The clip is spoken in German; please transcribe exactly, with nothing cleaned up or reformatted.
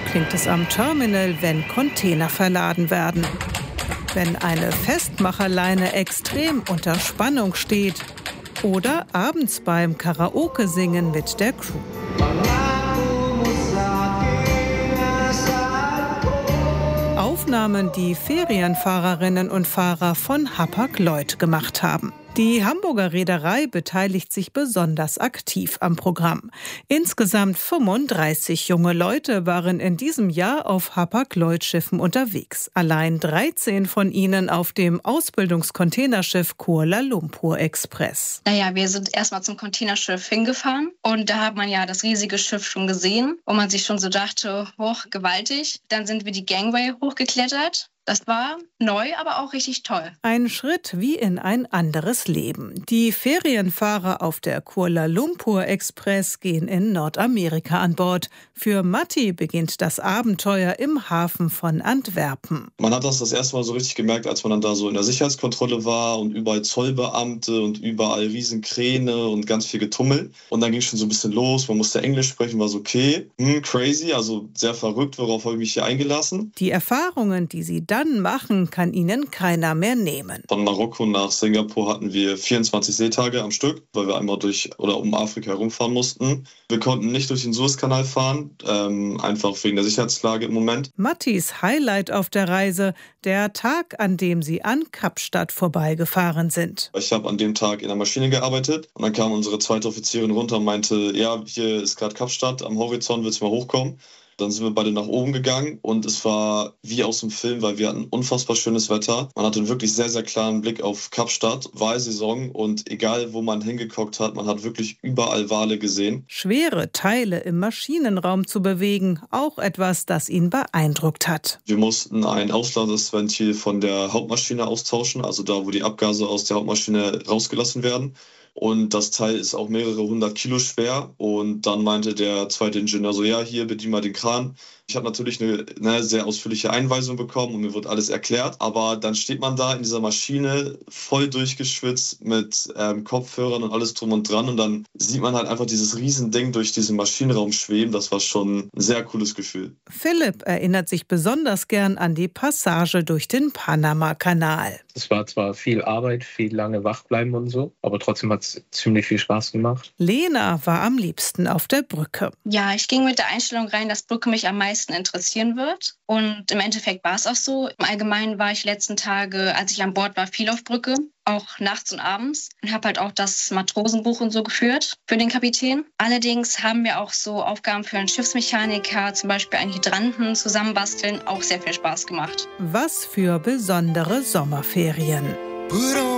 klingt es am Terminal, wenn Container verladen werden. Wenn eine Festmacherleine extrem unter Spannung steht. Oder abends beim Karaoke-Singen mit der Crew. Aufnahmen, die Ferienfahrerinnen und Fahrer von Hapag-Lloyd gemacht haben. Die Hamburger Reederei beteiligt sich besonders aktiv am Programm. Insgesamt fünfunddreißig junge Leute waren in diesem Jahr auf Hapag-Lloyd-Schiffen unterwegs. Allein dreizehn von ihnen auf dem Ausbildungscontainerschiff Kuala Lumpur Express. Naja, wir sind erstmal zum Containerschiff hingefahren und da hat man ja das riesige Schiff schon gesehen, wo man sich schon so dachte, hoch, gewaltig. Dann sind wir die Gangway hochgeklettert. Das war neu, aber auch richtig toll. Ein Schritt wie in ein anderes Leben. Die Ferienfahrer auf der Kuala Lumpur Express gehen in Nordamerika an Bord. Für Matti beginnt das Abenteuer im Hafen von Antwerpen. Man hat das das erste Mal so richtig gemerkt, als man dann da so in der Sicherheitskontrolle war und überall Zollbeamte und überall Riesenkräne und ganz viel Getummel. Und dann ging es schon so ein bisschen los, man musste Englisch sprechen, war so okay, hm, crazy, also sehr verrückt, worauf habe ich mich hier eingelassen. Die Erfahrungen, die sie dann machen, kann ihnen keiner mehr nehmen. Von Marokko nach Singapur hatten wir vierundzwanzig Seetage am Stück, weil wir einmal durch oder um Afrika herumfahren mussten. Wir konnten nicht durch den Suezkanal fahren, ähm, einfach wegen der Sicherheitslage im Moment. Mattis Highlight auf der Reise, der Tag, an dem sie an Kapstadt vorbeigefahren sind. Ich habe an dem Tag in der Maschine gearbeitet und dann kam unsere zweite Offizierin runter und meinte, ja, hier ist gerade Kapstadt, am Horizont, willst du mal hochkommen? Dann sind wir beide nach oben gegangen und es war wie aus dem Film, weil wir hatten unfassbar schönes Wetter. Man hatte einen wirklich sehr, sehr klaren Blick auf Kapstadt, Walsaison und egal, wo man hingeguckt hat, man hat wirklich überall Wale gesehen. Schwere Teile im Maschinenraum zu bewegen, auch etwas, das ihn beeindruckt hat. Wir mussten ein Auslassventil von der Hauptmaschine austauschen, also da, wo die Abgase aus der Hauptmaschine rausgelassen werden. Und das Teil ist auch mehrere hundert Kilo schwer. Und dann meinte der zweite Ingenieur so, ja, hier, bedien mal den Kran. Ich habe natürlich eine, eine sehr ausführliche Einweisung bekommen und mir wird alles erklärt. Aber dann steht man da in dieser Maschine voll durchgeschwitzt mit ähm, Kopfhörern und alles drum und dran. Und dann sieht man halt einfach dieses Riesending durch diesen Maschinenraum schweben. Das war schon ein sehr cooles Gefühl. Philipp erinnert sich besonders gern an die Passage durch den Panama-Kanal. Es war zwar viel Arbeit, viel lange wach bleiben und so, aber trotzdem hat es ziemlich viel Spaß gemacht. Lena war am liebsten auf der Brücke. Ja, ich ging mit der Einstellung rein, dass Brücke mich am meisten interessieren wird. Und im Endeffekt war es auch so. Im Allgemeinen war ich die letzten Tage, als ich an Bord war, viel auf Brücke. Auch nachts und abends. Und habe halt auch das Matrosenbuch und so geführt für den Kapitän. Allerdings haben wir auch so Aufgaben für einen Schiffsmechaniker, zum Beispiel einen Hydranten zusammenbasteln, auch sehr viel Spaß gemacht. Was für besondere Sommerferien.